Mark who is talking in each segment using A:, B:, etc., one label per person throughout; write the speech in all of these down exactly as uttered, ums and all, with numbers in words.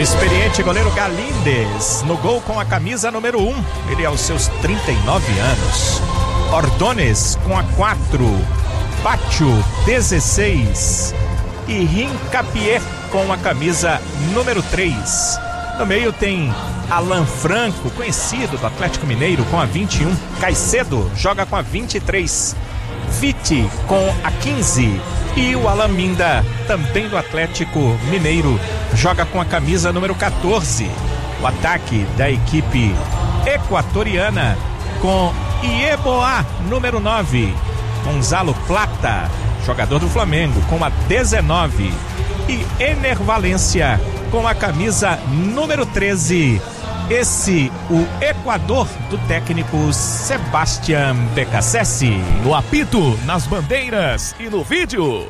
A: experiente goleiro Galíndez no gol com a camisa número um. Ele aos seus trinta e nove anos. Ordonez com a quatro. Pátio, dezesseis. E Hincapié com a camisa número três. No meio tem Alan Franco, conhecido do Atlético Mineiro, com a vinte e um. Caicedo joga com a vinte e três. Vite com a quinze. E o Alan Minda, também do Atlético Mineiro, joga com a camisa número quatorze. O ataque da equipe equatoriana com Ieboá, número nove. Gonzalo Plata, jogador do Flamengo, com a dezenove. E Ener Valência com a camisa número treze. Esse, o Equador do técnico Sebastián Becassese.
B: No apito, nas bandeiras e no vídeo.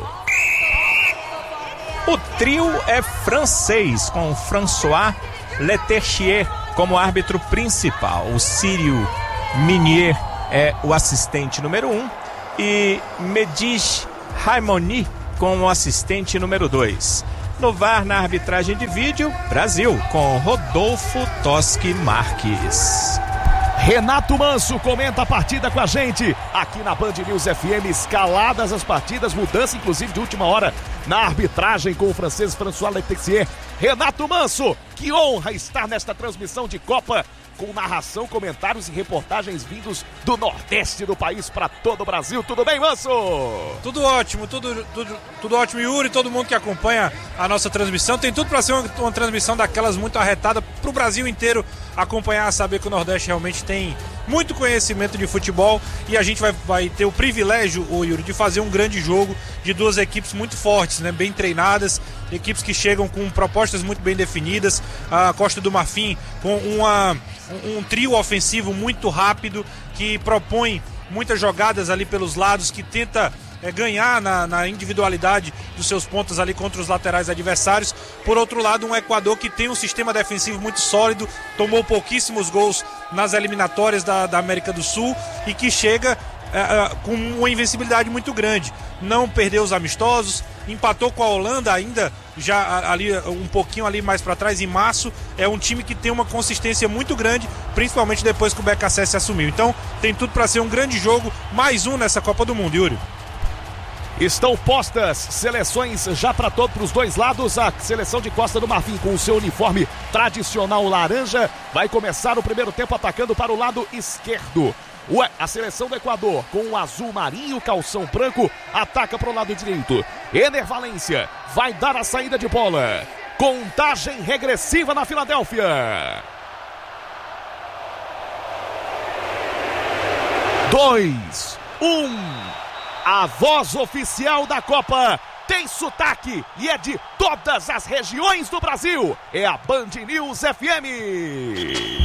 A: O trio é francês, com François Leterchier como árbitro principal. O Sírio Minier é o assistente número um. E Medis Raimoni como assistente número dois. No V A R, na arbitragem de vídeo, Brasil, com Rodolfo Toschi Marques.
B: Renato Manso comenta a partida com a gente aqui na Band News F M. Escaladas as partidas, mudança inclusive de última hora na arbitragem com o francês François Leterchier. Renato Manso, que honra estar nesta transmissão de Copa, com narração, comentários e reportagens vindos do Nordeste do país para todo o Brasil. Tudo bem, Manso?
C: Tudo ótimo, tudo, tudo, tudo ótimo, Yuri, todo mundo que acompanha a nossa transmissão. Tem tudo para ser uma, uma transmissão daquelas muito arretada para o Brasil inteiro acompanhar, saber que o Nordeste realmente tem muito conhecimento de futebol e a gente vai, vai ter o privilégio, o Yuri, de fazer um grande jogo de duas equipes muito fortes, né, bem treinadas, equipes que chegam com propostas muito bem definidas. A Costa do Marfim com uma, um, um trio ofensivo muito rápido, que propõe muitas jogadas ali pelos lados, que tenta é, ganhar na, na individualidade dos seus pontos ali contra os laterais adversários. Por outro lado, um Equador que tem um sistema defensivo muito sólido, tomou pouquíssimos gols nas eliminatórias da, da América do Sul e que chega é, é, com uma invencibilidade muito grande. Não perdeu os amistosos, empatou com a Holanda ainda já ali um pouquinho ali mais para trás em março. É um time que tem uma consistência muito grande, principalmente depois que o Becassese assumiu. Então tem tudo para ser um grande jogo, mais um nessa Copa do Mundo, Yuri.
B: Estão postas seleções já para todos os dois lados. A seleção de Costa do Marfim com o seu uniforme tradicional laranja vai começar o primeiro tempo atacando para o lado esquerdo. Ué, a seleção do Equador com o azul marinho, calção branco, ataca para o lado direito. Ener Valência vai dar a saída de bola. Contagem regressiva na Filadélfia. Dois, um. A voz oficial da Copa tem sotaque e é de todas as regiões do Brasil. É a Band News F M.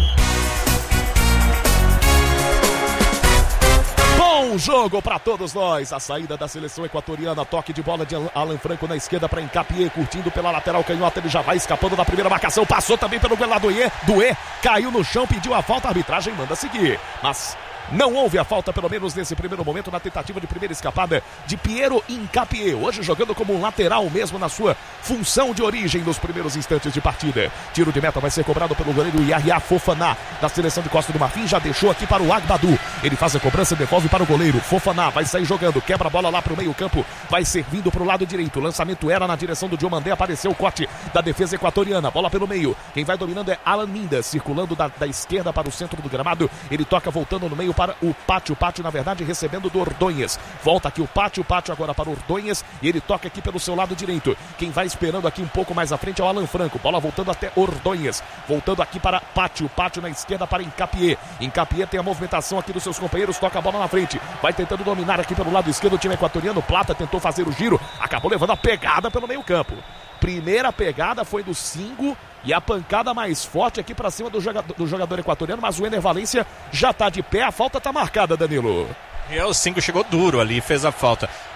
B: Bom jogo para todos nós. A saída da seleção equatoriana. Toque de bola de Alan Franco na esquerda para Hincapié, curtindo pela lateral canhota. Ele já vai escapando da primeira marcação. Passou também pelo goleiro Dué. Caiu no chão, pediu a falta. A arbitragem manda seguir. Mas não houve a falta, pelo menos nesse primeiro momento, na tentativa de primeira escapada de Piero Hincapié, hoje jogando como um lateral mesmo na sua função de origem nos primeiros instantes de partida. Tiro de meta vai ser cobrado pelo goleiro Yahya Fofaná, da seleção de Costa do Marfim. Já deixou aqui para o Agbadu. Ele faz a cobrança, devolve para o goleiro. Fofaná vai sair jogando, quebra a bola lá para o meio campo, vai servindo para o lado direito. O lançamento era na direção do Diomandé, apareceu o corte da defesa equatoriana. Bola pelo meio, quem vai dominando é Alan Minda, circulando da, da esquerda para o centro do gramado. Ele toca voltando no meio para o Pátio, Pátio na verdade recebendo do Ordonhez. Volta aqui o Pátio, Pátio agora para o Ordonhez e ele toca aqui pelo seu lado direito. Quem vai esperando aqui um pouco mais à frente é o Alan Franco. Bola voltando até Ordonhez, voltando aqui para Pátio, Pátio na esquerda para Hincapié. Hincapié tem a movimentação aqui dos seus companheiros, toca a bola na frente, vai tentando dominar aqui pelo lado esquerdo o time equatoriano. Plata tentou fazer o giro, acabou levando a pegada pelo meio campo. Primeira pegada foi do Singo e a pancada mais forte aqui para cima do jogador, do jogador equatoriano, mas o Ener Valência já está de pé, a falta está marcada, Danilo.
A: E o Singo chegou duro ali, fez a falta.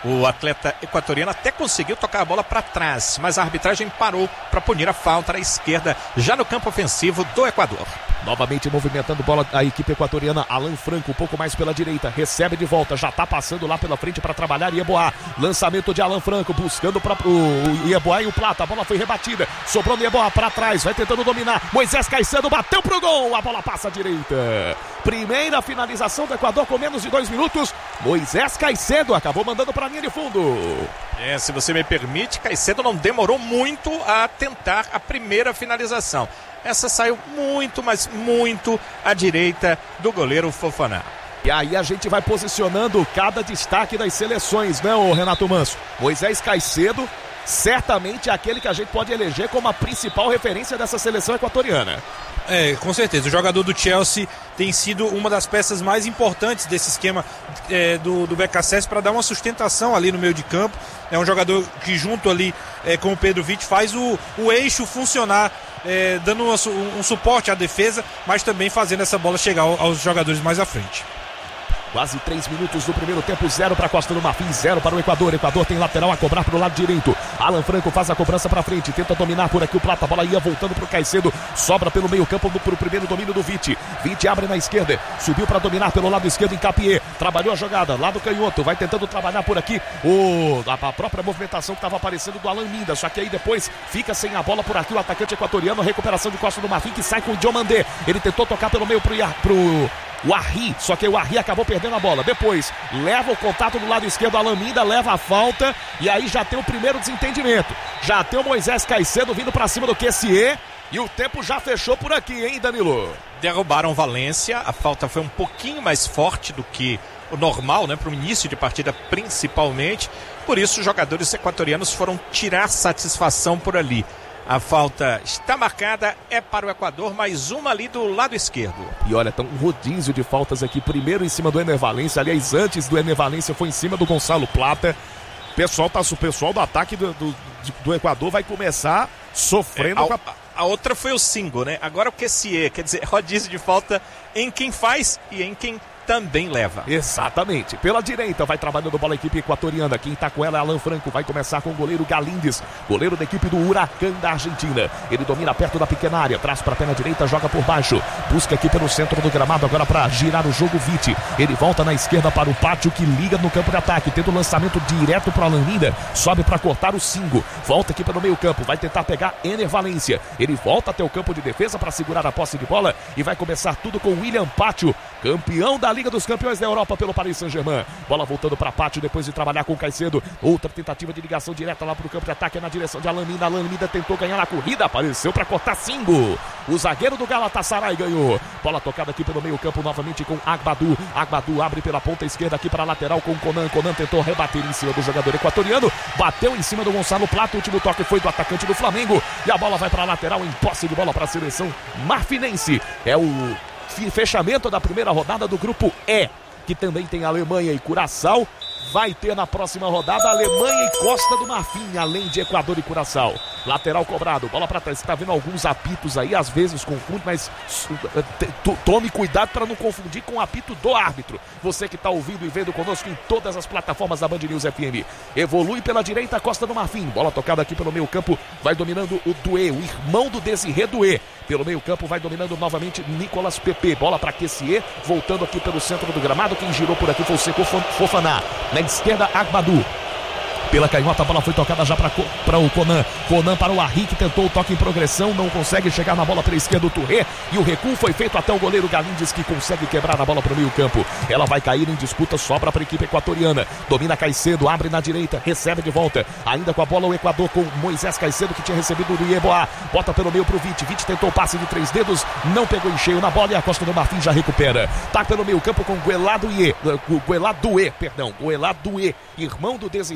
A: O atleta equatoriano até conseguiu tocar a bola para trás, mas a arbitragem parou para punir a falta à esquerda, já no campo ofensivo do Equador.
B: Novamente movimentando bola a equipe equatoriana. Alan Franco um pouco mais pela direita, recebe de volta, já tá passando lá pela frente para trabalhar Yeboah. Lançamento de Alan Franco, buscando para o Yeboah e o Plata. A bola foi rebatida, sobrou no Yeboah para trás, vai tentando dominar. Moisés Caicedo bateu pro gol, a bola passa à direita. Primeira finalização do Equador com menos de dois minutos. Moisés Caicedo acabou mandando para a linha de fundo.
A: É, se você me permite, Caicedo não demorou muito a tentar a primeira finalização. Essa saiu muito, mas muito à direita do goleiro Fofana.
B: E aí a gente vai posicionando cada destaque das seleções, né, o Renato Manso? Moisés Caicedo, certamente é aquele que a gente pode eleger como a principal referência dessa seleção equatoriana.
C: É, com certeza. O jogador do Chelsea tem sido uma das peças mais importantes desse esquema é, do, do B K S S para dar uma sustentação ali no meio de campo. É um jogador que junto ali é, com o Pedro Vitti faz o, o eixo funcionar, é, dando uma, um, um suporte à defesa, mas também fazendo essa bola chegar aos jogadores mais à frente.
B: Quase três minutos do primeiro tempo, zero para a Costa do Marfim, zero para o Equador. Equador tem lateral a cobrar para o lado direito. Alan Franco faz a cobrança para frente, tenta dominar por aqui o Plata. A bola ia voltando para o Caicedo, sobra pelo meio campo para o primeiro domínio do Vitti. Vitti abre na esquerda, subiu para dominar pelo lado esquerdo em Capié. Trabalhou a jogada, lado canhoto, vai tentando trabalhar por aqui o, a, a própria movimentação que estava aparecendo do Alan Minda. Só que aí depois fica sem a bola por aqui o atacante equatoriano. Recuperação de Costa do Marfim que sai com o Diomandé. Ele tentou tocar pelo meio para o O Arri, só que o Arri acabou perdendo a bola. Depois, leva o contato do lado esquerdo, Alan Minda, leva a falta. E aí já tem o primeiro desentendimento. Já tem o Moisés Caicedo vindo pra cima do Kessié. E o tempo já fechou por aqui, hein, Danilo?
A: Derrubaram Valência. A falta foi um pouquinho mais forte do que o normal, né? Para o início de partida, principalmente. Por isso, os jogadores equatorianos foram tirar satisfação por ali. A falta está marcada, é para o Equador, mais uma ali do lado esquerdo.
B: E olha, tá um rodízio de faltas aqui. Primeiro em cima do Ener Valência, aliás, antes do Ener Valência foi em cima do Gonçalo Plata. O pessoal, tá, o pessoal do ataque do, do, do Equador vai começar sofrendo. É, a,
A: com a... a outra foi o Singo, né? Agora o Kessié, quer dizer, rodízio de falta em quem faz e em quem também leva.
B: Exatamente. Pela direita vai trabalhando bola a equipe equatoriana. Quem tá com ela é Alan Franco. Vai começar com o goleiro Galíndez, goleiro da equipe do Huracán da Argentina. Ele domina perto da pequena área, traz para a perna direita, joga por baixo, busca aqui pelo centro do gramado agora para girar o jogo. Vitti, ele volta na esquerda para o Pátio que liga no campo de ataque, tendo o lançamento direto para Alan Minda, sobe para cortar o Singo, volta aqui pelo meio campo, vai tentar pegar Ener Valência. Ele volta até o campo de defesa para segurar a posse de bola e vai começar tudo com William Pátio, campeão da Liga dos Campeões da Europa pelo Paris Saint-Germain. Bola voltando para Pátio depois de trabalhar com o Caicedo. Outra tentativa de ligação direta lá para o campo de ataque na direção de Alan Minda. Alan Minda tentou ganhar na corrida, apareceu para cortar Singo. O zagueiro do Galatasaray ganhou. Bola tocada aqui pelo meio campo novamente com Agbadu. Agbadu abre pela ponta esquerda aqui para a lateral com Conan. Conan tentou rebater em cima do jogador equatoriano. Bateu em cima do Gonçalo Plata. O último toque foi do atacante do Flamengo. E a bola vai para a lateral em posse de bola para a seleção marfinense. É o fechamento da primeira rodada do grupo E, que também tem Alemanha e Curaçao. Vai ter na próxima rodada Alemanha e Costa do Marfim, além de Equador e Curaçao. Lateral cobrado, bola para trás. Você está vendo alguns apitos aí, às vezes confunde, mas tome cuidado para não confundir com o apito do árbitro. Você que está ouvindo e vendo conosco em todas as plataformas da Band News F M. Evolui pela direita, Costa do Marfim. Bola tocada aqui pelo meio campo, vai dominando o Doué, o irmão do Desiré Doué. Pelo meio campo vai dominando novamente Nicolas Pepe. Bola para Kessié, voltando aqui pelo centro do gramado. Quem girou por aqui foi o Seko Fofana. Na esquerda, Agbadu. Pela canhota, a bola foi tocada já para o Conan. Conan para o Arri, que tentou o toque em progressão, não consegue chegar na bola pela esquerda do Touré. E o recuo foi feito até o goleiro Galíndez, que consegue quebrar a bola para o meio campo. Ela vai cair em disputa, sobra para a equipe equatoriana. Domina Caicedo, abre na direita, recebe de volta. Ainda com a bola o Equador com Moisés Caicedo, que tinha recebido do Yeboah. Bota pelo meio para o Vitti. Vitti tentou o passe de três dedos, não pegou em cheio na bola e a Costa do Marfim já recupera. Tá pelo meio campo com Guelá Doué, Guelá Doué, perdão, Guelá Doué, irmão do Desiré Doué.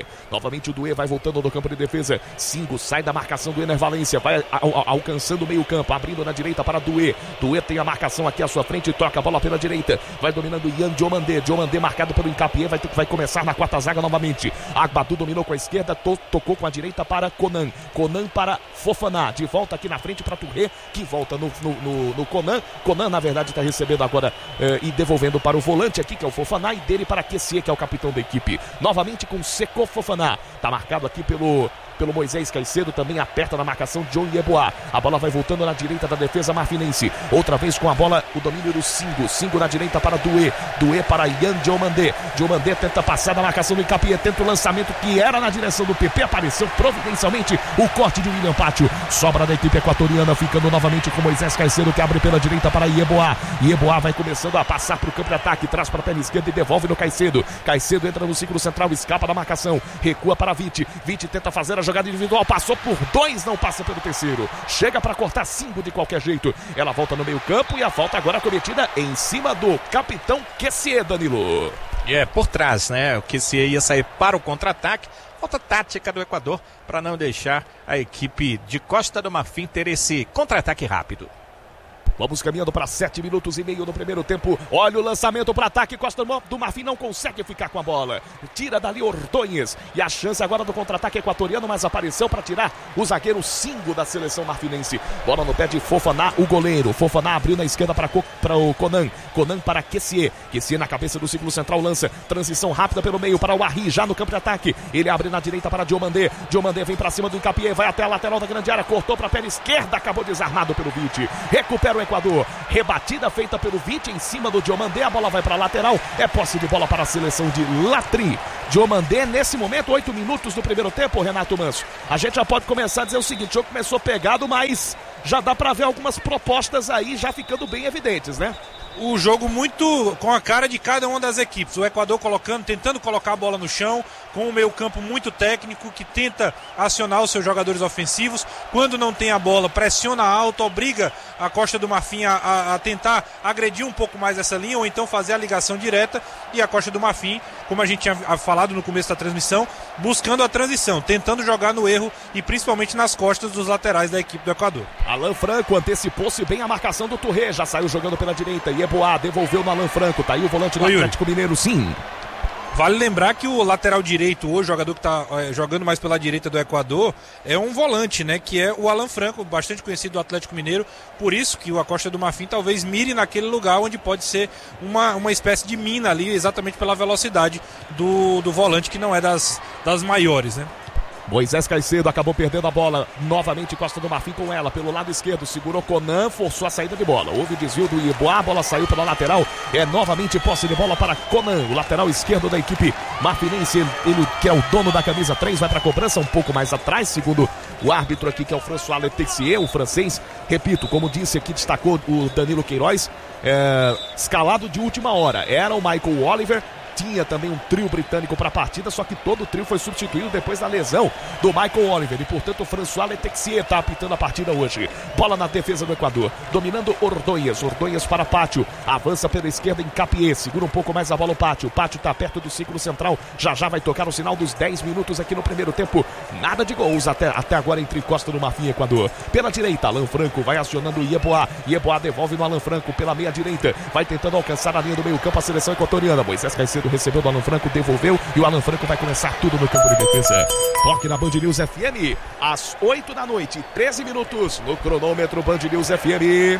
B: Duê. Novamente o Duê vai voltando no campo de defesa. Singo sai da marcação do Ener Valência. Vai al al alcançando o meio campo. Abrindo na direita para Duê. Duê tem a marcação aqui à sua frente. Toca a bola pela direita. Vai dominando Yan Diomandé. Diomandé marcado pelo Hincapié. Vai, vai começar na quarta zaga novamente. Agbadu dominou com a esquerda. To tocou com a direita para Conan. Conan para Fofaná. De volta aqui na frente para Touré. Que volta no, no, no, no Conan. Conan na verdade está recebendo agora eh, e devolvendo para o volante aqui que é o Fofaná. E dele para Kessié, que é o capitão da equipe. Novamente com Seko Fofaná. Tá marcado aqui pelo, pelo Moisés Caicedo. Também aperta na marcação John Yeboah. A bola vai voltando na direita da defesa marfinense. Outra vez com a bola, o domínio do Singo. Singo na direita para Duê. Duê para Yan Diomandé. Diomandé tenta passar da marcação do Hincapié. Tenta o lançamento que era na direção do P P. Apareceu providencialmente o corte de William Pátio. Sobra da equipe equatoriana, ficando novamente com Moisés Caicedo, que abre pela direita para Yeboah. Yeboah vai começando a passar para o campo de ataque. Traz para a perna esquerda e devolve no Caicedo. Caicedo entra no círculo central, escapa da marcação. Recua para Vite. Vite tenta fazer a jogada individual. Passou por dois, não passa pelo terceiro. Chega para cortar cinco de qualquer jeito. Ela volta no meio campo e a falta agora cometida em cima do capitão Kessié, Danilo.
A: E é por trás, né? O Kessié ia sair para o contra-ataque. Falta tática do Equador para não deixar a equipe de Costa do Marfim ter esse contra-ataque rápido.
B: Vamos caminhando para sete minutos e meio no primeiro tempo. Olha o lançamento para ataque. Costa do Marfim não consegue ficar com a bola. Tira dali Ordonhes. E a chance agora do contra-ataque equatoriano, mas apareceu para tirar o zagueiro Singo da seleção marfinense. Bola no pé de Fofaná, o goleiro. Fofaná abriu na esquerda para o Conan. Conan para Kessié. Kessié na cabeça do círculo central lança. Transição rápida pelo meio para o Arri, já no campo de ataque. Ele abre na direita para Diomandé. Diomandé vem para cima do Hincapié. Vai até a lateral da grande área. Cortou para a perna esquerda. Acabou desarmado pelo Vite. Recupera o Equador. Rebatida feita pelo Vite em cima do Diomandé. A bola vai para a lateral. É posse de bola para a seleção de Latri. Diomandé nesse momento, oito minutos do primeiro tempo, Renato Manso. A gente já pode começar a dizer o seguinte: o jogo começou pegado, mas já dá para ver algumas propostas aí já ficando bem evidentes, né?
C: O jogo muito com a cara de cada uma das equipes. O Equador colocando, tentando colocar a bola no chão, com o meio campo muito técnico, que tenta acionar os seus jogadores ofensivos. Quando não tem a bola, pressiona alto, obriga a Costa do Marfim a, a, a tentar agredir um pouco mais essa linha, ou então fazer a ligação direta. E a Costa do Marfim, como a gente tinha falado no começo da transmissão, buscando a transição, tentando jogar no erro e principalmente nas costas dos laterais da equipe do Equador.
B: Alan Franco antecipou-se bem a marcação do Touré, já saiu jogando pela direita. E Yeboah devolveu no Alan Franco. Tá aí o volante do Atlético Mineiro, sim.
C: Vale lembrar que o lateral direito, o jogador que está é, jogando mais pela direita do Equador, é um volante, né? Que é o Alan Franco, bastante conhecido do Atlético Mineiro. Por isso que o Costa do Marfim talvez mire naquele lugar onde pode ser uma, uma espécie de mina ali, exatamente pela velocidade do, do volante, que não é das, das maiores, né?
B: Moisés Caicedo acabou perdendo a bola. Novamente Costa do Marfim com ela pelo lado esquerdo. Segurou Conan, forçou a saída de bola. Houve desvio do Yeboah, a bola saiu pela lateral. É novamente posse de bola para Conan, o lateral esquerdo da equipe marfinense. Ele que é o dono da camisa três, vai para a cobrança um pouco mais atrás, segundo o árbitro aqui, que é o François Letexier, o francês. Repito, como disse aqui, destacou o Danilo Queiroz, é, escalado de última hora. Era o Michael Oliver. Tinha também um trio britânico para a partida, só que todo o trio foi substituído depois da lesão do Michael Oliver. E, portanto, o François Letexier está apitando a partida hoje. Bola na defesa do Equador. Dominando Ordonhes. Ordonhes para Pátio. Avança pela esquerda em Capié. Segura um pouco mais a bola o Pátio. Pátio está perto do círculo central. Já já vai tocar o sinal dos dez minutos aqui no primeiro tempo. Nada de gols até, até agora entre Costa do Marfim e Equador. Pela direita, Alan Franco vai acionando o Yeboah. Yeboah devolve no Alan Franco pela meia direita. Vai tentando alcançar a linha do meio campo a seleção equatoriana. Moisés Caicedo recebeu do Alan Franco, devolveu, e o Alan Franco vai começar tudo no campo de defesa. Toque na Band News F M, às oito da noite, treze minutos, no cronômetro Band News F M.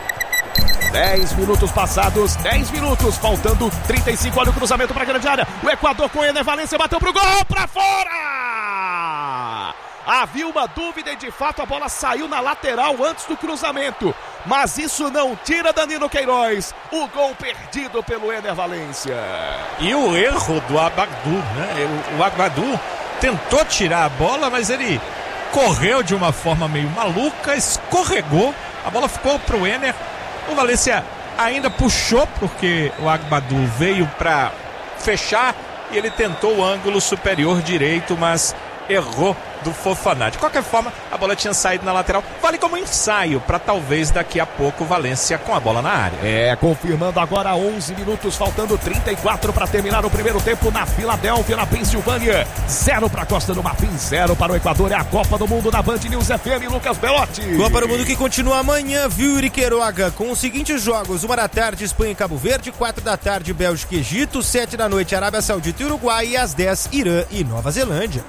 B: dez minutos passados, dez minutos, faltando trinta e cinco, olha o cruzamento para a grande área. O Equador com Ener Valência, bateu pro gol, para fora! Havia uma dúvida e de fato a bola saiu na lateral antes do cruzamento. Mas isso não tira Danilo Queiroz. O gol perdido pelo Ener Valência.
A: E o erro do Agbadu, né? O Agbadu tentou tirar a bola, mas ele correu de uma forma meio maluca, escorregou. A bola ficou pro Ener. O Valência ainda puxou, porque o Agbadu veio para fechar e ele tentou o ângulo superior direito, mas errou do Fofana. De qualquer forma, a bola tinha saído na lateral. Vale como ensaio para talvez daqui a pouco o Valência com a bola na área.
B: É, confirmando agora onze minutos, faltando trinta e quatro para terminar o primeiro tempo na Filadélfia, na Pensilvânia. Zero para Costa do Marfim, zero para o Equador. É a Copa do Mundo na Band News F M, Lucas Belotti.
D: Copa do Mundo que continua amanhã, viu, Yuri Queiroga, com os seguintes jogos: uma da tarde, Espanha e Cabo Verde, quatro da tarde, Bélgica e Egito, sete da noite, Arábia Saudita e Uruguai, e às dez, Irã e Nova Zelândia.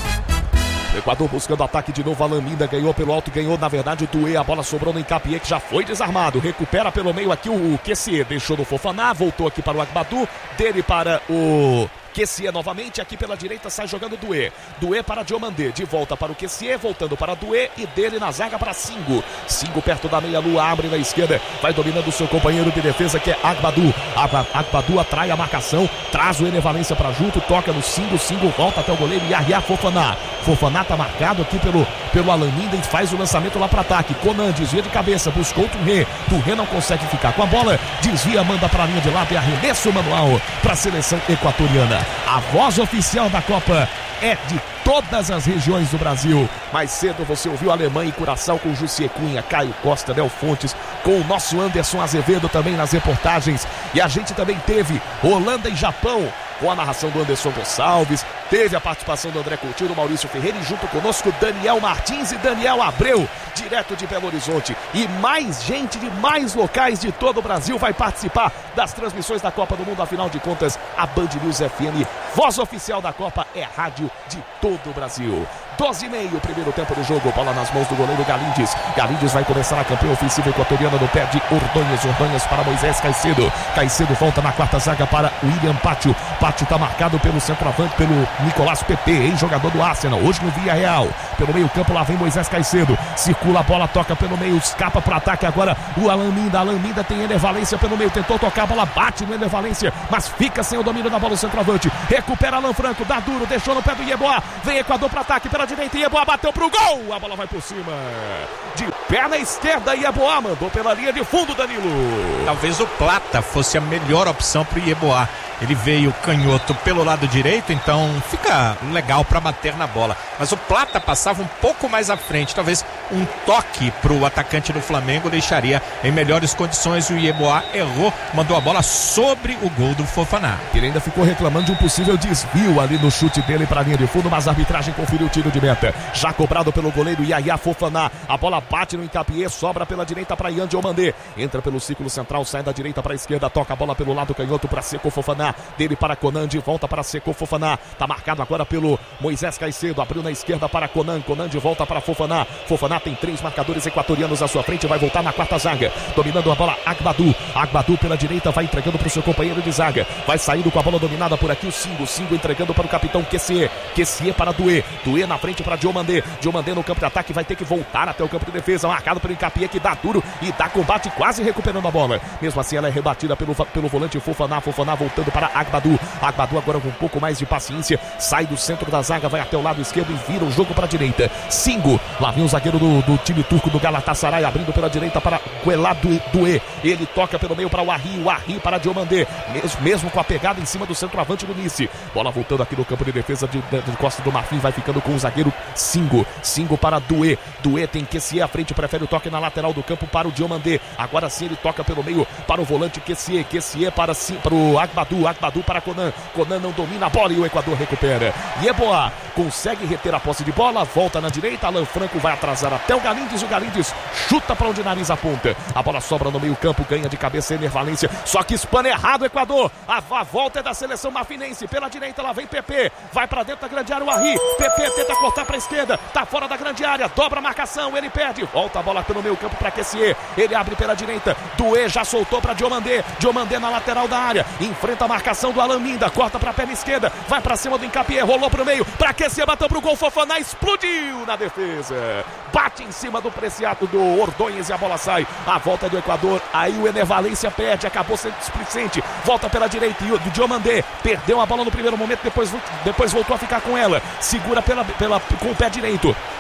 B: O Equador buscando ataque de novo, Alan Minda ganhou pelo alto, ganhou na verdade o Doué, a bola sobrou no Hincapié, que já foi desarmado, recupera pelo meio aqui o Q C E, deixou no Fofana, voltou aqui para o Agbadou, dele para o Q C E novamente, aqui pela direita sai jogando Doué, Doué para Diomandé, de volta para o Q C E, voltando para Doué e dele na zaga para Singo, Singo perto da meia-lua, abre na esquerda, vai dominando o seu companheiro de defesa que é Agbadou, Agbadou atrai a marcação, traz o Ener Valência para junto, toca no Singo, Singo volta até o goleiro Yahya Fofana, Fofana tá marcado aqui pelo, pelo Alan Minda e faz o lançamento lá para ataque, Conan desvia de cabeça, buscou o Touré, Touré não consegue ficar com a bola, desvia, manda para a linha de lado e arremesso manual para a seleção equatoriana. A voz oficial da Copa é de todas as regiões do Brasil. Mais cedo você ouviu Alemanha e Curaçao com Jussier Cunha, Caio Costa, Del Fontes, com o nosso Anderson Azevedo também nas reportagens. E a gente também teve Holanda e Japão, com a narração do Anderson Gonçalves, teve a participação do André Coutinho, do Maurício Ferreira e junto conosco Daniel Martins e Daniel Abreu, direto de Belo Horizonte. E mais gente de mais locais de todo o Brasil vai participar das transmissões da Copa do Mundo. Afinal de contas, a Band News F M, voz oficial da Copa, é a rádio de todo o Brasil. doze e meio, primeiro tempo do jogo, bola nas mãos do goleiro Galindes. Galindes vai começar a campanha ofensiva equatoriana no pé de Ordonhas. Ordonhas para Moisés Caicedo. Caicedo volta na quarta zaga para William Pátio. Pátio está marcado pelo centroavante, pelo Nicolás Pepe, ex-jogador do Arsenal, hoje no Villarreal. Pelo meio campo, lá vem Moisés Caicedo. Circula a bola, toca pelo meio, escapa para o ataque agora o Alan Minda. Alan Minda tem Ener Valência pelo meio, tentou tocar a bola, bate no Ener Valência, mas fica sem o domínio da bola o centroavante. Recupera Alan Franco, dá duro, deixou no pé do Yeboah. Vem Equador para ataque pela direita, Yeboah bateu pro gol, a bola vai por cima. De perna esquerda, Yeboah mandou pela linha de fundo, Danilo.
A: Talvez o Plata fosse a melhor opção pro Yeboah. Ele veio canhoto pelo lado direito, então fica legal para bater na bola. Mas o Plata passava um pouco mais à frente. Talvez um toque para o atacante do Flamengo deixaria em melhores condições. O Yeboah errou, mandou a bola sobre o gol do Fofana.
B: Ele ainda ficou reclamando de um possível desvio ali no chute dele para a linha de fundo, mas a arbitragem conferiu o tiro de meta. Já cobrado pelo goleiro Yahya Fofana. A bola bate no Hincapié, sobra pela direita para Ian Diomandé. Entra pelo círculo central, sai da direita para a esquerda, toca a bola pelo lado canhoto para Seco Fofana. Dele para Conan, de volta para Seco Fofana. Tá marcado agora pelo Moisés Caicedo. Abriu na esquerda para Conan. Conan de volta para Fofana. Fofana tem três marcadores equatorianos à sua frente. Vai voltar na quarta zaga. Dominando a bola, Agbadou. Agbadou pela direita, vai entregando para o seu companheiro de zaga. Vai saindo com a bola dominada por aqui o Singo. Singo entregando para o capitão Q C E. Q C E para Doué. Doué na frente para Diomandé. Diomandé no campo de ataque, vai ter que voltar até o campo de defesa. Marcado pelo Hincapié, que dá duro e dá combate, quase recuperando a bola. Mesmo assim, ela é rebatida pelo, pelo volante Fofana. Fofana voltando para Agbadou. Agbadou agora com um pouco mais de paciência, sai do centro da zaga, vai até o lado esquerdo e vira o jogo para a direita. Singo, lá vem o zagueiro do, do time turco do Galatasaray, abrindo pela direita para Guelá Doué. Ele toca pelo meio para o Arri, o Arri para Diomandé, mesmo, mesmo com a pegada em cima do centroavante do Nice. Bola voltando aqui no campo de defesa de, de, de Costa do Marfim, vai ficando com o zagueiro Singo. Singo para Doué. Doué tem Q C E à frente, prefere o toque na lateral do campo para o Diomandé. Agora sim ele toca pelo meio para o volante Q C E. Q C E para, para o Agbadou. Agbadou para Conan. Conan não domina a bola e o Equador recupera. Yeboah consegue reter a posse de bola, volta na direita, Alan Franco vai atrasar até o Galindes, o Galindes chuta para onde o nariz aponta. A bola sobra no meio campo, ganha de cabeça Ener Valência, só que espana errado o Equador. A, a volta é da seleção marfinense, pela direita lá vem Pepe, vai para dentro da grande área o Arri, Pepe tenta cortar para a esquerda, tá fora da grande área, dobra a marcação, ele perde, volta a bola pelo meio campo para Q C E, ele abre pela direita, Doué já soltou para Diomandé, Diomandé na lateral da área, enfrenta a marcação do Alan Minda, corta para a perna esquerda, vai para cima do Hincapié, rolou pro meio, para Q C E, bateu pro gol, Fofana explodiu na defesa, bate em cima do Preciado do Ordonhas e a bola sai, a volta do Equador, aí o Ener Valência perde, acabou sendo displicente, volta pela direita e o Diomandé perdeu a bola no primeiro momento, depois, depois voltou a ficar com ela, segura pela, pela, com o pé direito.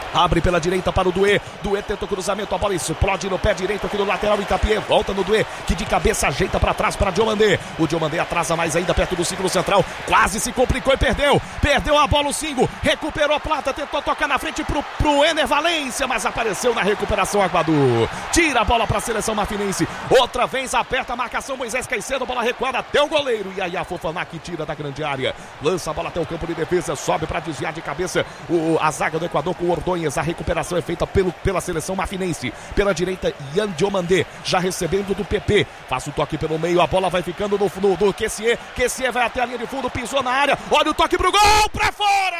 B: Abre pela direita para o Doué. Doué tenta o cruzamento, a bola explode no pé direito aqui do lateral Hincapié. Volta no Doué, que de cabeça ajeita para trás para Diomandé. O Diomandé atrasa mais ainda perto do círculo central. Quase se complicou e perdeu. Perdeu a bola o Singo. Recuperou Plata, tentou tocar na frente pro, pro Ener Valência, mas apareceu na recuperação Aguadu. Tira a bola para a seleção marfinense. Outra vez aperta a marcação Moisés Caicedo. Bola recuada até o goleiro. E aí a Fofaná que tira da grande área. Lança a bola até o campo de defesa. Sobe para desviar de cabeça o, a zaga do Equador com o Ordonhas. A recuperação é feita pelo, pela seleção marfinense. Pela direita, Ian Diomandé, já recebendo do P P. Faz o toque pelo meio, a bola vai ficando no, no, no Kessié. Kessié vai até a linha de fundo, pisou na área. Olha o toque pro gol, pra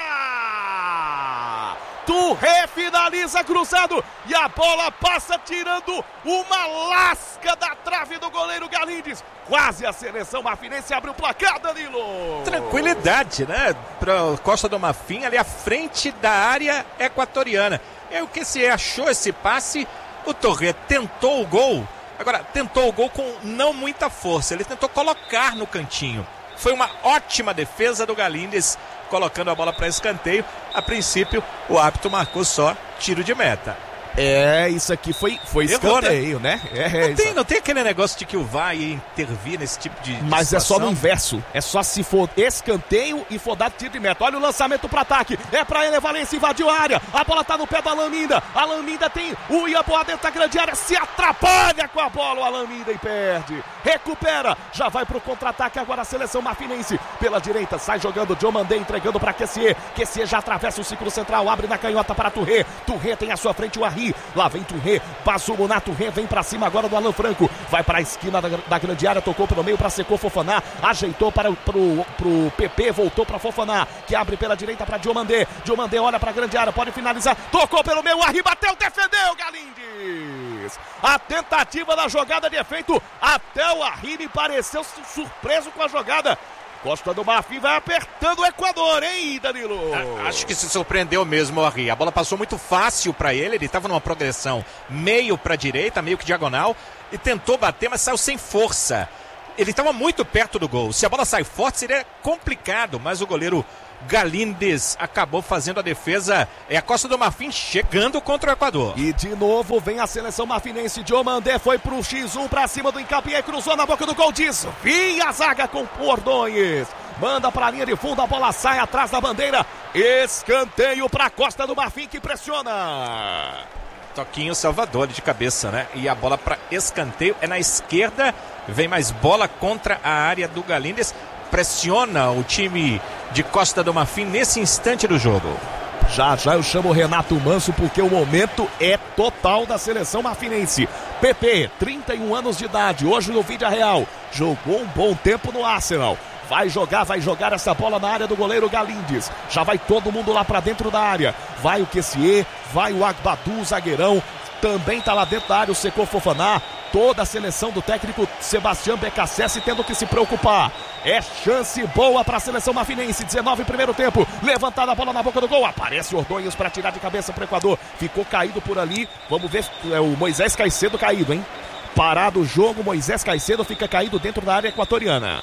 B: fora! Touré finaliza cruzado e a bola passa tirando uma lasca da trave do goleiro Galindes. Quase a seleção marfinense abre o placar, Danilo.
A: Tranquilidade, né? Para Costa do Marfim, ali à frente da área equatoriana. É o que se achou esse passe. O Touré tentou o gol. Agora, tentou o gol com não muita força. Ele tentou colocar no cantinho. Foi uma ótima defesa do Galindes, colocando a bola para escanteio. A princípio, o árbitro marcou só tiro de meta.
B: É, isso aqui foi, foi escanteio, né? né? É,
A: não, tem, não tem aquele negócio de que o V A R ia intervir nesse tipo de, de
B: Mas
A: situação?
B: É só no inverso. É só se for escanteio e for dado tiro de meta. Olha o lançamento para ataque. É para Ener Valência, invadiu a área. A bola tá no pé do Alan Minda. Alan Minda tem o Iaboá dentro da grande área. Se atrapalha com a bola o Alan Minda e perde. Recupera. Já vai pro contra-ataque agora a seleção marfinense. Pela direita, sai jogando Diomandé, entregando para Kessié. Kessié já atravessa o círculo central. Abre na canhota para Touré. Touré tem à sua frente o Arri. Lá vem Touré, passa o Moná, Touré vem pra cima agora do Alan Franco, vai para a esquina da, da grande área, tocou pelo meio para Secou Fofaná, ajeitou para o pro, pro P P, voltou para Fofaná, que abre pela direita para Diomandé, Diomandé olha para a grande área, pode finalizar, tocou pelo meio, Arri bateu, defendeu, Galindes. A tentativa da jogada de efeito, até o Arri me pareceu surpreso com a jogada. Costa do Marfim vai apertando o Equador, hein, Danilo?
A: Acho que se surpreendeu mesmo o Arri. A bola passou muito fácil para ele, ele estava numa progressão meio para a direita, meio que diagonal, e tentou bater, mas saiu sem força. Ele estava muito perto do gol. Se a bola sai forte, seria complicado, mas o goleiro Galindes acabou fazendo a defesa. É a Costa do Marfim chegando contra o Equador.
B: E de novo vem a seleção marfinense. Diomandé foi pro xis um pra cima do Hincapié, cruzou na boca do gol, desvia a zaga com Ordonhas. Manda pra linha de fundo, a bola sai atrás da bandeira. Escanteio pra Costa do Marfim que pressiona.
A: Toquinho Salvador de cabeça, né? E a bola para escanteio é na esquerda. Vem mais bola contra a área do Galindes. Pressiona o time de Costa do Marfim nesse instante do jogo.
B: Já já eu chamo o Renato Manso porque o momento é total da seleção marfinense. P P, trinta e um anos de idade, hoje no Vídea Real. Jogou um bom tempo no Arsenal. Vai jogar, vai jogar essa bola na área do goleiro Galindes. Já vai todo mundo lá pra dentro da área. Vai o Kessié, vai o Agbadu, zagueirão. Também tá lá dentro da área o Secou Fofaná. Toda a seleção do técnico Sebastião Becassese tendo que se preocupar. É chance boa para a seleção marfinense. dezenove primeiro tempo. Levantada a bola na boca do gol. Aparece o Ordonhas para tirar de cabeça para o Equador. Ficou caído por ali. Vamos ver é, o Moisés Caicedo caído, hein? Parado o jogo. Moisés Caicedo fica caído dentro da área equatoriana.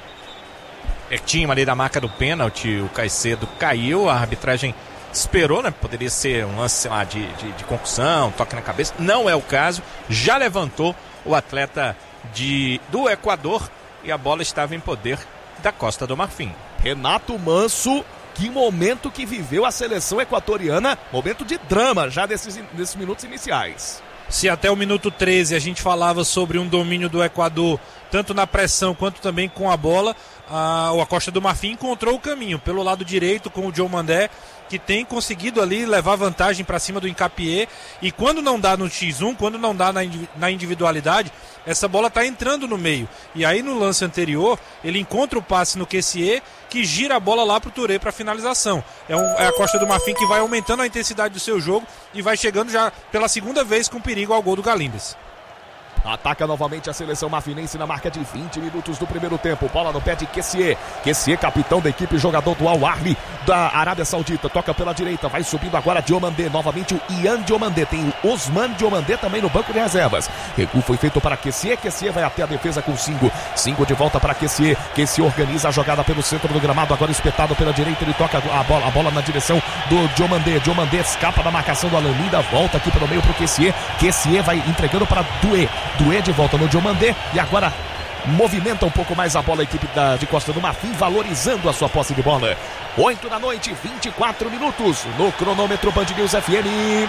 A: Pertinho ali da marca do pênalti. O Caicedo caiu. A arbitragem esperou, né? Poderia ser um lance, sei lá, de, de, de concussão, toque na cabeça. Não é o caso. Já levantou o atleta de, do Equador e a bola estava em poder da Costa do Marfim.
B: Renato Manso, que momento que viveu a seleção equatoriana. Momento de drama já desses, desses minutos iniciais.
C: Se até o minuto treze a gente falava sobre um domínio do Equador, tanto na pressão quanto também com a bola, a, a Costa do Marfim encontrou o caminho pelo lado direito com o Diomandé, que tem conseguido ali levar vantagem para cima do Hincapié, e quando não dá no xis um, quando não dá na, na individualidade, essa bola está entrando no meio, e aí no lance anterior ele encontra o passe no Kessié, que gira a bola lá para o Touré para finalização. É, um, é a Costa do Marfim que vai aumentando a intensidade do seu jogo e vai chegando já pela segunda vez com perigo ao gol do Galindes.
B: Ataca novamente a seleção mafinense na marca de vinte minutos do primeiro tempo. Bola no pé de Kessié. Kessié, capitão da equipe, jogador do Al Ahly da Arábia Saudita. Toca pela direita, vai subindo agora Diomandé. Novamente o Ian Diomandé. Tem o Osman Diomandé também no banco de reservas. Recuo foi feito para Kessié. Kessié vai até a defesa com Singo. Singo de volta para Kessié. Kessié organiza a jogada pelo centro do gramado. Agora espetado pela direita. Ele toca a bola, a bola na direção do Diomandé. Diomandé escapa da marcação do Alan Minda. Volta aqui pelo meio para o Kessié. Kessié vai entregando para Doué. Doué de volta no Diomandé e agora movimenta um pouco mais a bola a equipe da, de Costa do Marfim, valorizando a sua posse de bola. oito da noite, vinte e quatro minutos no cronômetro Band News F M.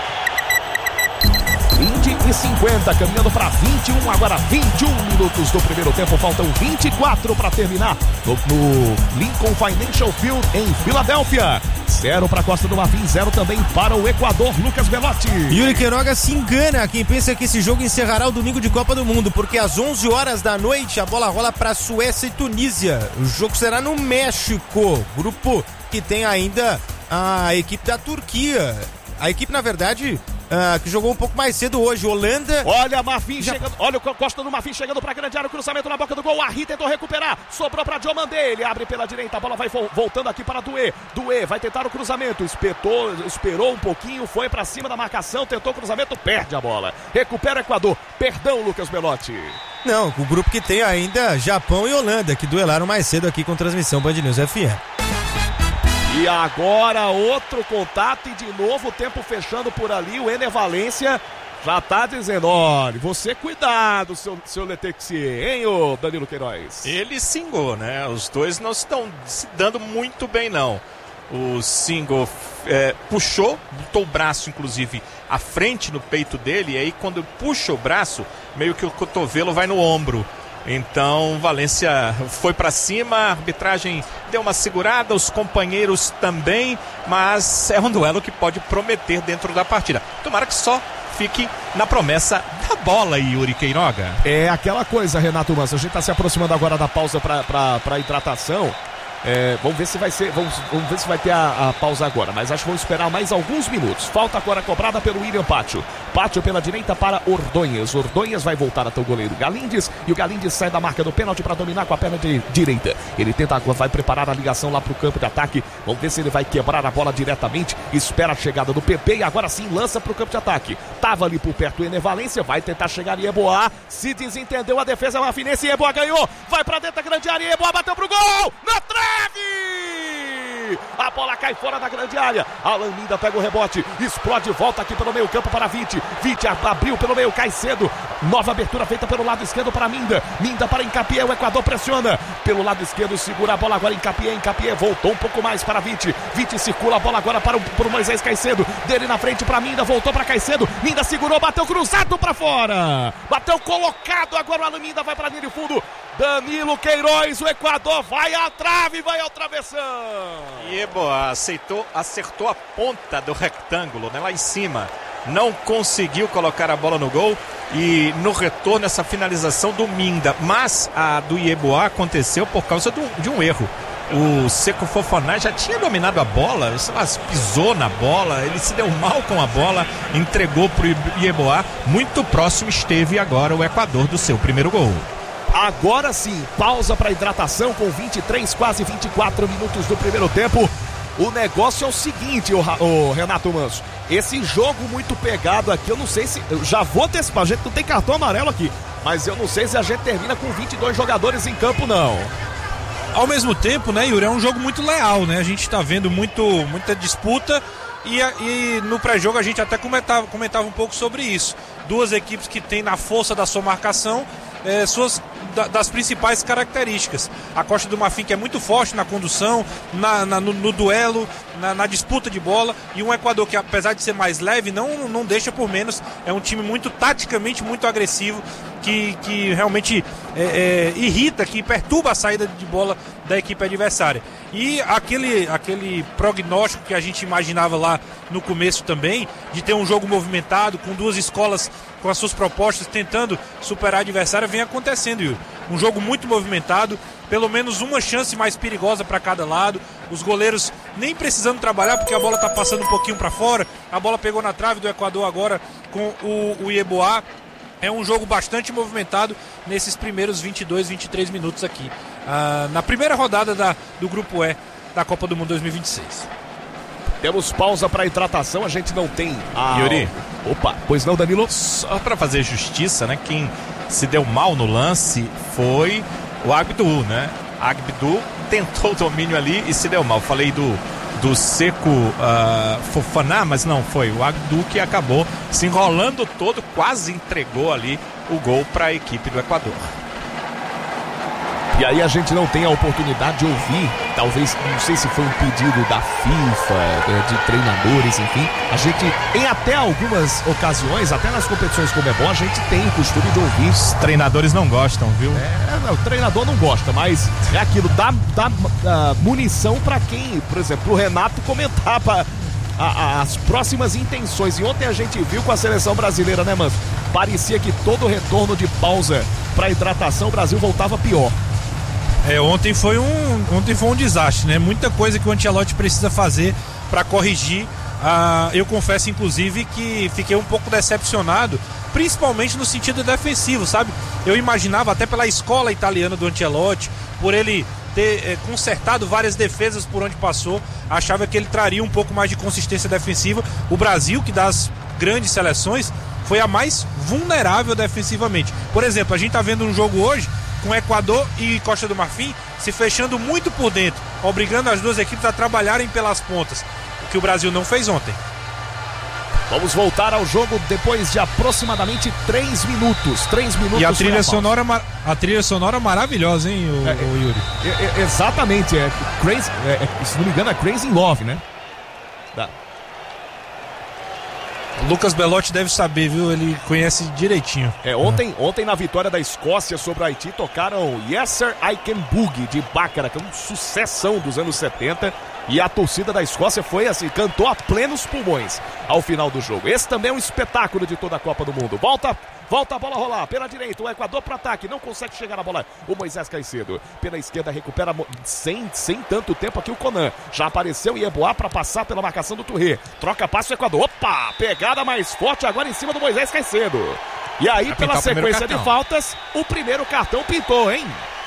B: vinte e cinquenta, caminhando para vinte e um, agora vinte e um minutos do primeiro tempo, faltam vinte e quatro para terminar no, no Lincoln Financial Field em Filadélfia. Zero para Costa do Marfim, zero também para o Equador. Lucas Belotti.
D: Yuri Queiroga se engana quem pensa que esse jogo encerrará o domingo de Copa do Mundo, porque às onze horas da noite a bola rola para Suécia e Tunísia. O jogo será no México, grupo que tem ainda a equipe da Turquia. A equipe, na verdade, Uh, que jogou um pouco mais cedo hoje, Holanda.
B: Olha a Marfim já... chegando, olha o Costa do Marfim chegando para a grande área, o cruzamento na boca do gol, Arri tentou recuperar, sobrou para Diomandé, ele abre pela direita, a bola vai voltando aqui para Doué, Doué vai tentar o cruzamento, espetou, esperou um pouquinho, foi para cima da marcação, tentou o cruzamento, perde a bola, recupera o Equador, perdão Lucas Belotti.
D: Não, o grupo que tem ainda Japão e Holanda, que duelaram mais cedo aqui com transmissão Band News F M.
B: E agora outro contato e de novo o tempo fechando por ali. O Ener Valência já tá dizendo, olha, você cuidado, seu, seu Letexier, hein, ô Danilo Queiroz?
A: Ele Singo, né? Os dois não estão se dando muito bem, não. O Singo é, puxou, botou o braço, inclusive, à frente no peito dele, e aí quando puxa o braço, meio que o cotovelo vai no ombro. Então, Valência foi para cima, a arbitragem deu uma segurada, os companheiros também, mas é um duelo que pode prometer dentro da partida. Tomara que só fique na promessa da bola, Yuri Queiroga.
B: É aquela coisa, Renato Manso, a gente está se aproximando agora da pausa para hidratação. É, vamos ver se vai ser, vamos, vamos ver se vai ter a, a pausa agora, mas acho que vamos esperar mais alguns minutos. Falta agora cobrada pelo William Pátio. Pátio pela direita para Ordonhas. Ordonhas vai voltar até o goleiro Galindes e o Galindes sai da marca do pênalti para dominar com a perna de direita. Ele tenta, vai preparar a ligação lá para o campo de ataque. Vamos ver se ele vai quebrar a bola diretamente. Espera a chegada do P P e agora sim lança para o campo de ataque. Tava ali por perto o Ener Valência, vai tentar chegar em Yeboah. Se desentendeu a defesa mafinense, Yeboah ganhou. Vai para dentro da grande área, Yeboah bateu pro gol. Na trave! A bola cai fora da grande área. Alan Minda pega o rebote, explode, volta aqui pelo meio campo para Vite. Vite abriu pelo meio, cai cedo. Nova abertura feita pelo lado esquerdo para Minda. Minda para Encapié, o Equador pressiona. Pelo lado esquerdo segura a bola agora Encapié. Encapié voltou um pouco mais para Vite. Vite circula a bola agora para o, para o Moisés Caicedo. Dele na frente para Minda, voltou para Caicedo. Minda segurou, bateu cruzado para fora. Bateu colocado, agora o Alan Minda vai para a linha de fundo. Danilo Queiroz, o Equador vai à trave, vai ao travessão.
A: Yeboah aceitou, acertou a ponta do retângulo, né, lá em cima. Não conseguiu colocar a bola no gol e no retorno essa finalização do Minda. Mas a do Yeboah aconteceu por causa do, de um erro. O Seco Fofoná já tinha dominado a bola, sei lá, pisou na bola, ele se deu mal com a bola, entregou para o Yeboah. Muito próximo esteve agora o Equador do seu primeiro gol.
B: Agora sim, pausa para hidratação com vinte e três, quase vinte e quatro minutos do primeiro tempo. O negócio é o seguinte, o, o Renato Manso, esse jogo muito pegado aqui, eu não sei se, eu já vou antecipar, a gente não tem cartão amarelo aqui, mas eu não sei se a gente termina com vinte e dois jogadores em campo, não.
C: Ao mesmo tempo, né, Yuri, é um jogo muito leal, né, a gente tá vendo muito, muita disputa e, e no pré-jogo a gente até comentava, comentava um pouco sobre isso. Duas equipes que têm na força da sua marcação É, suas da, das principais características. A Costa do Marfim, que é muito forte na condução, na, na, no, no duelo, na, na disputa de bola, e um Equador que, apesar de ser mais leve, não, não deixa por menos. É um time muito taticamente muito agressivo, que, que realmente é, é, irrita, que perturba a saída de bola da equipe adversária. E aquele, aquele prognóstico que a gente imaginava lá no começo também, de ter um jogo movimentado, com duas escolas com as suas propostas tentando superar a adversária, vem acontecendo, Yuri. Um jogo muito movimentado, pelo menos uma chance mais perigosa para cada lado, os goleiros nem precisando trabalhar porque a bola está passando um pouquinho para fora, a bola pegou na trave do Equador agora com o, o Yeboah. É um jogo bastante movimentado nesses primeiros vinte e dois, vinte e três minutos aqui, uh, na primeira rodada da, do Grupo E da Copa do Mundo dois mil e vinte e seis.
B: Temos pausa para hidratação, a gente não tem a...
A: Yuri.
B: Opa, pois não, Danilo?
A: Só para fazer justiça, né? Quem se deu mal no lance foi o Abdu, né? Abdu tentou o domínio ali e se deu mal. Falei do, do Seco uh, Fofaná, mas não, foi o Abdu que acabou se enrolando todo, quase entregou ali o gol para a equipe do Equador.
B: E aí a gente não tem a oportunidade de ouvir, talvez, não sei se foi um pedido da FIFA, de treinadores, enfim. A gente, em até algumas ocasiões, até nas competições como é bom, a gente tem o costume de ouvir.
A: Os treinadores não gostam, viu?
B: É, não, o treinador não gosta, mas é aquilo, dá, dá uh, munição para quem, por exemplo, o Renato comentar pra, a, a, as próximas intenções. E ontem a gente viu com a seleção brasileira, né, Manso? Parecia que todo retorno de pausa para hidratação, o Brasil voltava pior.
C: É, ontem foi um, ontem foi um desastre, né? Muita coisa que o Ancelotti precisa fazer para corrigir. Ah, eu confesso, inclusive, que fiquei um pouco decepcionado, principalmente no sentido defensivo, sabe? Eu imaginava, até pela escola italiana do Ancelotti, por ele ter é, consertado várias defesas por onde passou, achava que ele traria um pouco mais de consistência defensiva. O Brasil, que das grandes seleções, foi a mais vulnerável defensivamente. Por exemplo, a gente tá vendo um jogo hoje com Equador e Costa do Marfim se fechando muito por dentro, obrigando as duas equipes a trabalharem pelas pontas, o que o Brasil não fez ontem.
B: Vamos voltar ao jogo depois de aproximadamente três minutos. três minutos.
C: E a trilha sonora, a trilha sonora maravilhosa, hein, o,
B: é,
C: o Yuri?
B: É, é, exatamente, é Crazy, é, é, se não me engano é Crazy in Love, né? Da...
C: Lucas Belotti deve saber, viu? Ele conhece direitinho.
B: É, ontem, ontem na vitória da Escócia sobre o Haiti, tocaram Yes Sir I Can Boogie de Baccara, que é uma sucessão dos anos setenta. E a torcida da Escócia foi assim, cantou a plenos pulmões ao final do jogo. Esse também é um espetáculo de toda a Copa do Mundo. Volta, volta a bola rolar pela direita, o Equador para ataque, não consegue chegar na bola. O Moisés Caicedo pela esquerda recupera sem, sem tanto tempo aqui o Conan. Já apareceu Yeboah para passar pela marcação do Touré. Troca passo o Equador. Opa, pegada mais forte agora em cima do Moisés Caicedo. E aí, vai pela sequência de faltas, o primeiro cartão pintou, hein?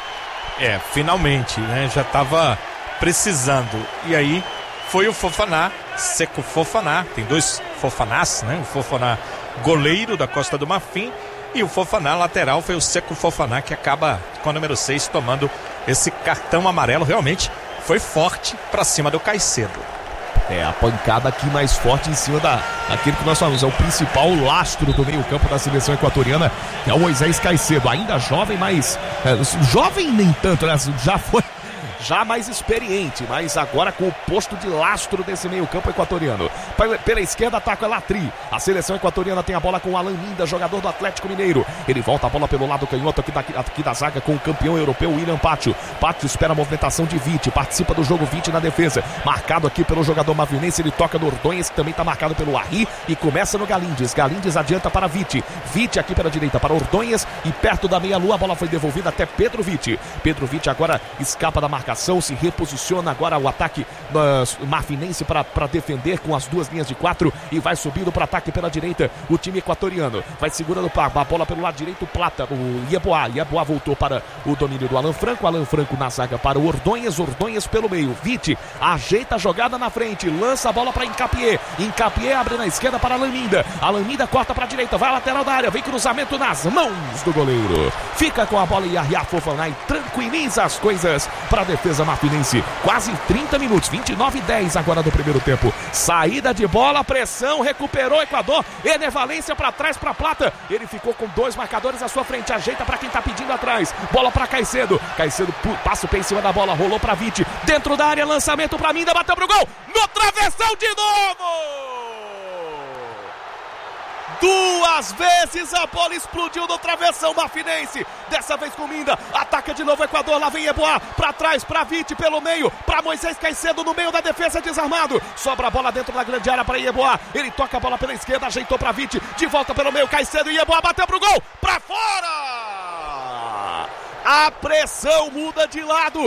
A: É, finalmente, né? Já tava precisando. E aí foi o Fofaná, Seco Fofaná, tem dois Fofanás, né? O Fofaná goleiro da Costa do Marfim e o Fofaná lateral foi o Seco Fofaná, que acaba com a número seis tomando esse cartão amarelo. Realmente foi forte pra cima do Caicedo.
B: É, a pancada aqui mais forte em cima da, daquele que nós falamos, é o principal lastro do meio campo da seleção equatoriana, que é o Moisés Caicedo, ainda jovem, mas é, jovem nem tanto, né? Já foi já mais experiente, mas agora com o posto de lastro desse meio campo equatoriano. Pela esquerda ataca Latri, a seleção equatoriana tem a bola com o Alan Minda, jogador do Atlético Mineiro. Ele volta a bola pelo lado canhoto aqui da, aqui da zaga com o campeão europeu William Pátio. Pátio espera a movimentação de Vitti, participa do jogo Vitti na defesa, marcado aqui pelo jogador mavinense. Ele toca no Ordonhas, que também está marcado pelo Arri, e começa no Galindes. Galindes adianta para Vitti, Vitti aqui pela direita para Ordonhas, e perto da meia-lua a bola foi devolvida até Pedro Vitti. Pedro Vitti agora escapa da marcação, se reposiciona agora o ataque uh, marfinense para defender com as duas linhas de quatro e vai subindo para ataque pela direita o time equatoriano, vai segurando a bola pelo lado direito, Plata, o Yeboah, Yeboah voltou para o domínio do Alan Franco, Alan Franco na zaga para o Ordonhas, Ordonhas pelo meio, Vitti ajeita a jogada na frente, lança a bola para Hincapié, Hincapié abre na esquerda para Alan Minda, Alan Minda corta para a direita, vai à lateral da área, vem cruzamento nas mãos do goleiro, fica com a bola e Yahya Fofaná e tranquiliza as coisas para a defesa marfinense. Quase trinta minutos, vinte e nove e dez agora do primeiro tempo. Saída de bola, pressão, recuperou o Equador. Ener Valência para trás para Plata. Ele ficou com dois marcadores à sua frente. Ajeita para quem tá pedindo atrás. Bola para Caicedo. Caicedo passa o pé em cima da bola, rolou para Vitti. Dentro da área, lançamento para Minda, bateu pro gol. No travessão de novo! Duas vezes a bola explodiu no travessão marfinense. Dessa vez com Minda. Ataca de novo o Equador. Lá vem Yeboah. Pra trás, pra Vitti pelo meio. Pra Moisés Caicedo no meio da defesa, desarmado. Sobra a bola dentro da grande área pra Yeboah. Ele toca a bola pela esquerda. Ajeitou pra Vitti. De volta pelo meio. Caicedo e Yeboah. Bateu pro gol. Pra fora! A pressão muda de lado.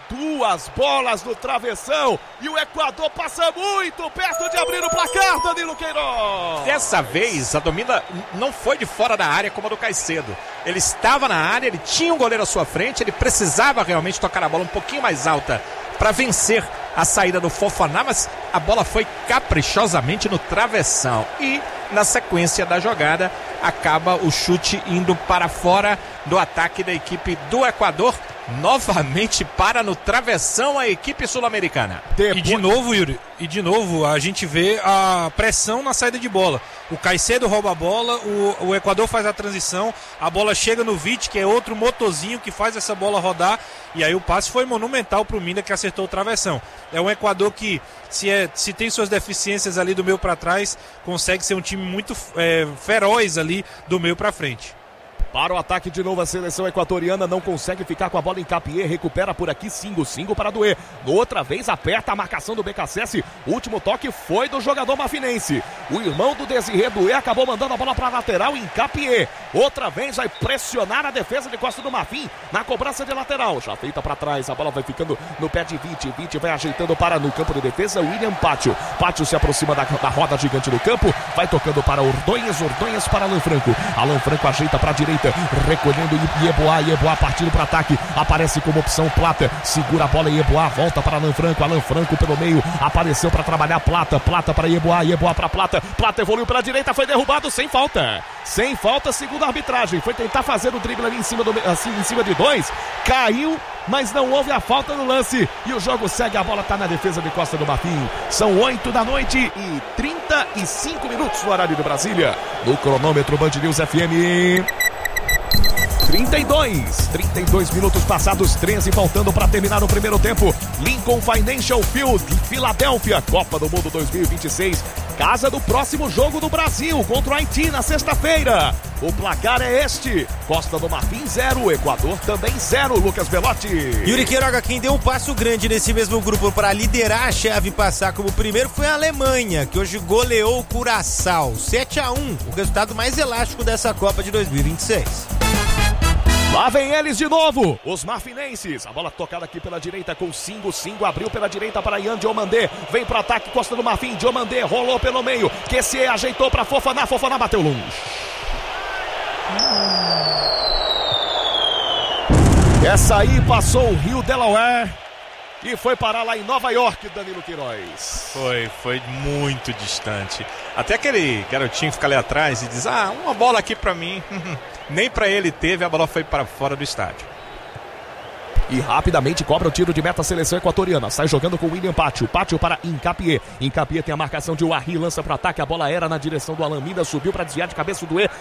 B: Duas bolas no travessão e o Equador passa muito perto de abrir o placar, Danilo Queiroz.
A: Dessa vez, a domina não foi de fora da área como a do Caicedo. Ele estava na área, ele tinha um goleiro à sua frente, ele precisava realmente tocar a bola um pouquinho mais alta para vencer a saída do Fofana, mas a bola foi caprichosamente no travessão. E na sequência da jogada, acaba o chute indo para fora do ataque da equipe do Equador. Novamente para no travessão a equipe sul-americana.
C: E de novo, Yuri, e de novo a gente vê a pressão na saída de bola. O Caicedo rouba a bola, o, o Equador faz a transição, a bola chega no Vite, que é outro motorzinho que faz essa bola rodar, e aí o passe foi monumental para o Mina, que acertou o travessão. É um Equador que, se, é, se tem suas deficiências ali do meio para trás, consegue ser um time muito é, feroz ali do meio para frente.
B: Para o ataque de novo, a seleção equatoriana não consegue ficar com a bola em Capié, recupera por aqui Singo, Singo para Dué. Outra vez aperta a marcação do B K C S, último toque foi do jogador mafinense. O irmão do Desirê Dué acabou mandando a bola para a lateral em Capié. Outra vez vai pressionar a defesa de Costa do Marfim na cobrança de lateral. Já feita para trás, a bola vai ficando no pé de Vite. Vite vai ajeitando para no campo de defesa, William Pátio. Pátio se aproxima da, da roda gigante do campo, vai tocando para Ordonhas, Ordonhas para Alan Franco. Alan Franco ajeita para a direita, recolhendo Ieboá, Ieboá partindo para ataque, aparece como opção Plata, segura a bola Ieboá, volta para Alan Franco, Alan Franco pelo meio, apareceu para trabalhar Plata, Plata para Ieboá, Ieboá para Plata, Plata evoluiu para a direita, foi derrubado sem falta, sem falta, segundo a arbitragem, foi tentar fazer o drible ali em cima, do, assim, em cima de dois, caiu, mas não houve a falta no lance, e o jogo segue, a bola está na defesa de Costa do Marfim. São oito da noite e trinta e cinco minutos no horário de Brasília, no cronômetro Band News F M. trinta e dois, trinta e dois minutos passados, treze faltando para terminar o primeiro tempo. Lincoln Financial Field, Filadélfia, Copa do Mundo dois mil e vinte e seis, casa do próximo jogo do Brasil contra o Haiti na sexta-feira. O placar é este: Costa do Marfim zero, Equador também zero. Lucas Belotti.
D: Yuri Queiroga, quem deu um passo grande nesse mesmo grupo para liderar a chave e passar como primeiro foi a Alemanha, que hoje goleou o Curaçao sete a um, o resultado mais elástico dessa Copa de dois mil e vinte e seis.
B: Lá vem eles de novo, os marfinenses. A bola tocada aqui pela direita com Singo. Singo abriu pela direita para Ian Diomandé. Vem pro ataque, Costa do Marfim. Diomandé rolou pelo meio. Q C ajeitou para Fofana. Fofana bateu longe. Essa aí passou o Rio Delaware e foi parar lá em Nova York, Danilo Queiroz.
A: Foi, foi muito distante. Até aquele garotinho fica ali atrás e diz: ah, uma bola aqui pra mim. Nem pra ele teve, a bola foi para fora do estádio.
B: E rapidamente cobra o tiro de meta a seleção equatoriana. Sai jogando com o William Pátio. Pátio para Incapié. Incapié tem a marcação de Warri, lança para ataque. A bola era na direção do Alan Mina, subiu para desviar de cabeça do E.